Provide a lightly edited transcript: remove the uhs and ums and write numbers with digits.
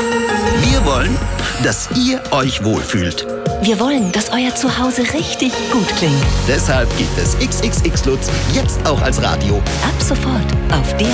Wir wollen, dass ihr euch wohlfühlt. Wir wollen, dass euer Zuhause richtig gut klingt. Deshalb gibt es XXX Lutz jetzt auch als Radio. Ab sofort auf